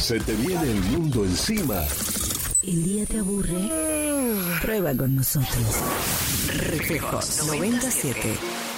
¿Se te viene el mundo encima? ¿El día te aburre? Prueba con nosotros. Reflejos 97.